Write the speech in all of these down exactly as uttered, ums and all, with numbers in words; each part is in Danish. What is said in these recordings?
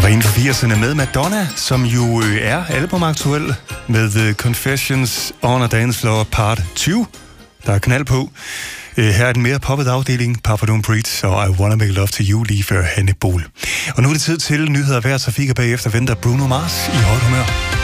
inden for firserne med Madonna, som jo er albumaktuel med The Confessions on a Dance Floor Part tyve. Der er knald på. Her er den mere poppet afdeling, Papa Don't Preach og I Wanna Make Love to You lige før Hanne Bol. Og nu er det tid til nyheder hver trafik, og bagefter venter Bruno Mars i højt humør.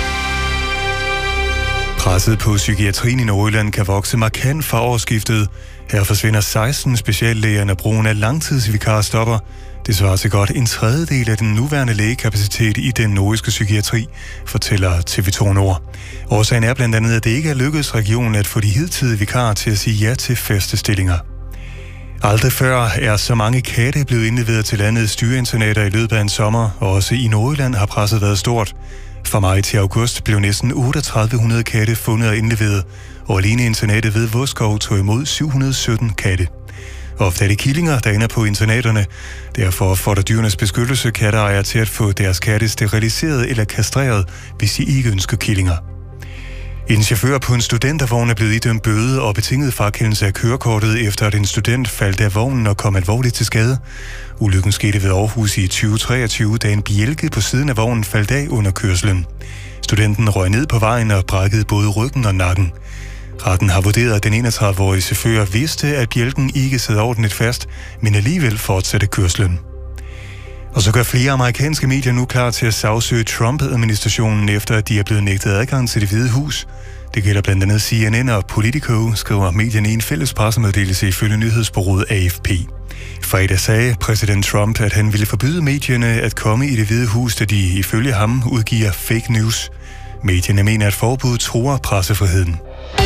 Presset på psykiatrien i Nordjylland kan vokse markant fra årsskiftet. Her forsvinder seksten speciallæger, når brugen af langtidsvikarer stopper. Det svarer til godt en tredjedel af den nuværende lægekapacitet i den nordjyske psykiatri, fortæller T V to Nord. Årsagen er blandt andet, at det ikke er lykkedes regionen at få de hidtidige vikarer til at sige ja til faste stillinger. Aldrig før er så mange katte blevet indleveret til landets styreinternater i løbet af en sommer, og også i Nordjylland har presset været stort. Fra maj til august blev næsten otteogtredive hundrede katte fundet og indleveret, og alene internatet ved Vodskov tog imod syv hundrede og sytten katte. Ofte er det killinger, der ender på internaterne. Derfor fordrer Dyrenes Beskyttelse katteejere til at få deres katte steriliseret eller kastreret, hvis de ikke ønsker killinger. En chauffør på en studentervogn er blevet idømt bøde og betinget frakendelse af kørekortet, efter at en student faldt af vognen og kom alvorligt til skade. Ulykken skete ved Aarhus i tyve treogtyve, da en bjælke på siden af vognen faldt af under kørslen. Studenten røg ned på vejen og brækkede både ryggen og nakken. Retten har vurderet, at den enogtredive-årige chauffør vidste, at bjælken ikke sad ordentligt fast, men alligevel fortsatte kørslen. Og så gør flere amerikanske medier nu klar til at sagsøge Trump-administrationen, efter at de er blevet nægtet adgang til Det Hvide Hus. Det gælder blandt andet C N N og Politico, skriver medierne i en fælles pressemeddelelse ifølge nyhedsbureauet A F P. Fredag sagde præsident Trump, at han ville forbyde medierne at komme i Det Hvide Hus, da de ifølge ham udgiver fake news. Medierne mener, at forbuddet truer pressefriheden.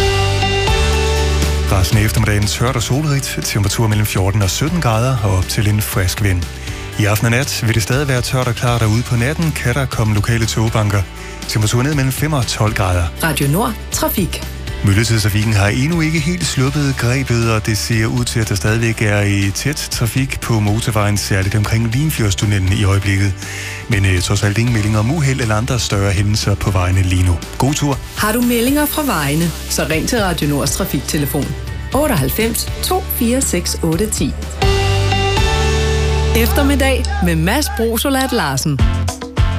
Resten af eftermiddagen tørt og solrigt, temperatur mellem fjorten og sytten grader og op til en frisk vind. I aften og nat vil det stadig være tørt og klart, og ude på natten kan der komme lokale togbanker. Temperaturen ned mellem fem og tolv grader. Radio Nord, trafik. Myldretidstrafikken har endnu ikke helt sluppet grebet, og det ser ud til, at der stadigvæk er i tæt trafik på motorvejen, særligt omkring Limfjordstunnelen i øjeblikket. Men øh, trods alt ingen meldinger om uheld eller andre større hændelser på vejene lige nu. God tur. Har du meldinger fra vejene, så ring til Radio Nords trafiktelefon otteoghalvfems to fire seks otte ti. Eftermiddag med Mads Brosolat Larsen.